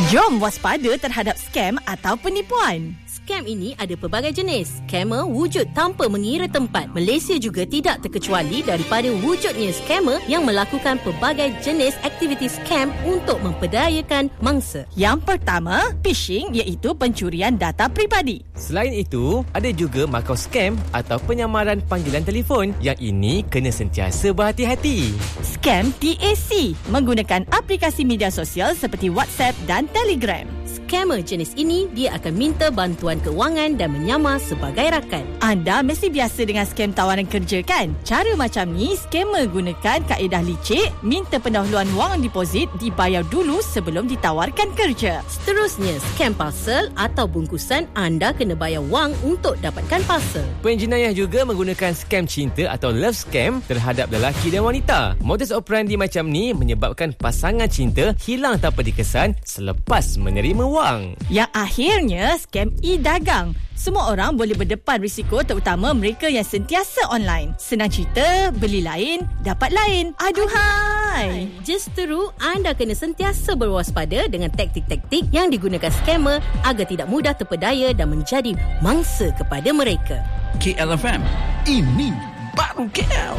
Jom waspada terhadap skam atau penipuan. Skam ini ada pelbagai jenis. Skamer wujud tanpa mengira tempat. Malaysia juga tidak terkecuali daripada wujudnya skamer yang melakukan pelbagai jenis aktiviti skam untuk memperdayakan mangsa. Yang pertama, phishing iaitu pencurian data peribadi. Selain itu, ada juga makau skam atau penyamaran panggilan telefon. Yang ini kena sentiasa berhati-hati. Skam TAC menggunakan aplikasi media sosial seperti WhatsApp dan Telegram. Skamer jenis ini, dia akan minta bantuan kewangan dan menyamar sebagai rakan. Anda mesti biasa dengan skam tawaran kerja kan? Cara macam ni, skamer gunakan kaedah licik, minta pendahuluan wang deposit dibayar dulu sebelum ditawarkan kerja. Seterusnya, skam parcel atau bungkusan, anda kena bayar wang untuk dapatkan parcel. Penjenayah juga menggunakan skam cinta atau love scam terhadap lelaki dan wanita. Modus operandi macam ni menyebabkan pasangan cinta hilang tanpa dikesan selepas menerima wang. Yang akhirnya, skam e-dagang. Semua orang boleh berdepan risiko, terutama mereka yang sentiasa online. Senang cerita, beli lain, dapat lain. Aduhai! Justeru, anda kena sentiasa berwaspada dengan taktik-taktik yang digunakan skamer agar tidak mudah terpedaya dan menjadi mangsa kepada mereka. KLFM, ini baru KL.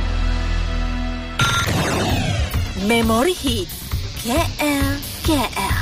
Memory Hit KL.